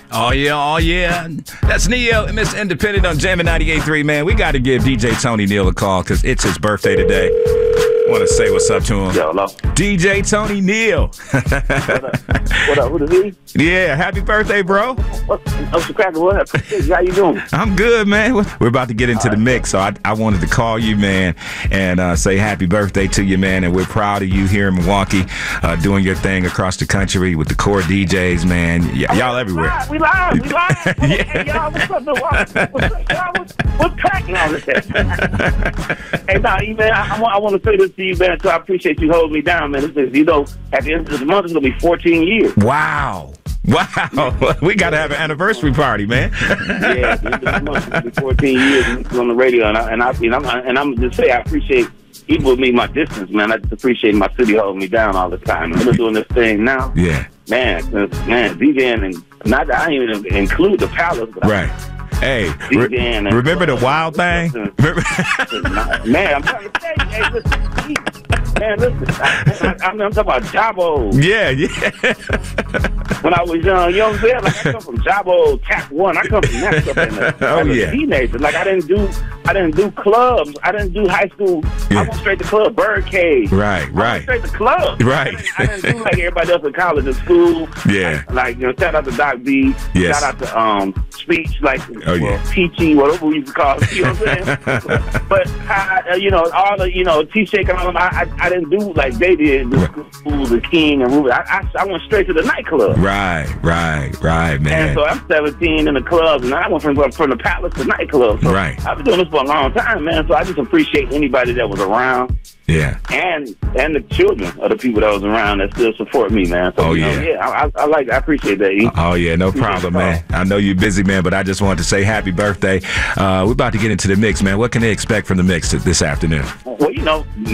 Oh, yeah, oh, yeah. That's Neo and Mr. Independent on Jammin' 98.3, man. We got to give DJ Tony Neal a call because it's his birthday today. Want to say what's up to him. Yo, hello. DJ Tony Neal. What up? Who is he? Yeah, happy birthday, bro. What's the cracker? What up? How you doing? I'm good, man. We're about to get into the mix, so I wanted to call you, man, and say happy birthday to you, man. And we're proud of you here in Milwaukee, doing your thing across the country with the core DJs, man. Y'all everywhere. We live. Yeah. Hey, y'all, what's up, y'all? What's cracking on this? Hey, man, I want to say this to you, man, so I appreciate you holding me down, man. This is, at the end of the month, it's going to be 14 years. Wow. We got to have an anniversary party, man. Yeah, at the end of the month, it's going to be 14 years on the radio, and I'm just say I appreciate, even with me, my distance, man, I just appreciate my city holding me down all the time. I'm doing this thing now. Yeah. Man, DJing, and not that I didn't even include the Palace. But right. Hey, remember the wild thing? Man, I'm trying to say, hey, listen, man, listen, I'm talking about Jabo. Yeah. When I was young, you know what I'm saying? Like, I come from Jabo, Tap 1. I come from that stuff as a teenager. Like, I didn't do clubs. I didn't do high school. Yeah. I went straight to club, Birdcage. Right. I went straight to clubs. Right. I didn't do like everybody else in college and school. Yeah. Like, shout out to Doc B. Yes. Shout out to Speech, like, Peachy, whatever we used to call it. You know what I'm saying? But, all the, T-Shake and all them, I didn't do like they did, the School, the King, and Ruby. I went straight to the nightclub. Right, man. And so I'm 17 in the club, and I went from the Palace to nightclub. So right. I've been doing this for a long time, man. So I just appreciate anybody that was around. Yeah. And the children of the people that was around that still support me, man. So, I appreciate that. E. Oh, yeah, no problem, man. I know you're busy, man, but I just wanted to say happy birthday. We're about to get into the mix, man. What can they expect from the mix this afternoon? Well,